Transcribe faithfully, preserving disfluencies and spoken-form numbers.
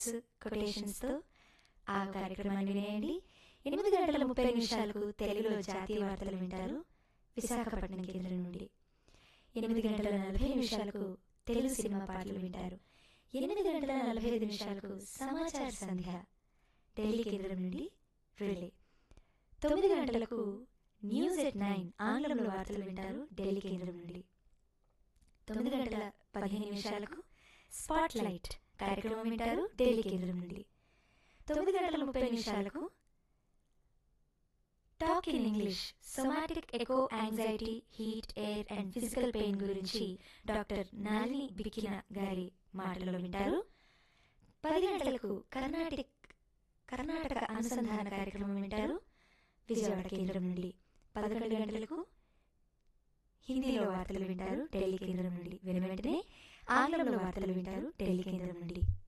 కొటేషన్స్తో ఆ కార్యక్రమాన్ని వినేయండి. ఎనిమిది గంటల ముప్పై నిమిషాలకు తెలుగులో జాతీయ వార్తలు వింటారు విశాఖపట్నం కేంద్రం నుండి. ఎనిమిది గంటల నలభై నిమిషాలకు తెలుగు సినిమా పాటలు వింటారు. ఎనిమిది గంటల నలభై ఐదు నిమిషాలకు సమాచార సంధ్య ఢిల్లీ కేంద్రం నుండి రిలే. తొమ్మిది గంటలకు న్యూస్ ఎట్ నైన్ ఆంగ్లంలో వార్తలు వింటారు ఢిల్లీ కేంద్రం నుండి. తొమ్మిది గంటల పదిహేను నిమిషాలకు స్పాట్ లైట్ కార్యక్రమం వింటారు ఢిల్లీ కేంద్రం నుండి. తొమ్మిది గంటల ముప్పై నిమిషాలకు talk in English somatic echo anxiety heat air and physical pain గురించి డాక్టర్ నాలిని బిక్కిన గారి మాటలలో వింటారు. పది గంటలకు కర్ణాటక కర్ణాటక అనుసంధాన కార్యక్రమం వింటారు విజయవాడ కేంద్రం నుండి. పదకొండు గంటలకు హిందీలో వార్తలు వింటారు ఢిల్లీ కేంద్రం నుండి. వెను వెంటనే ఆంగ్లంలో వార్తలు వింటారు ఢిల్లీ కేంద్రం నుండి.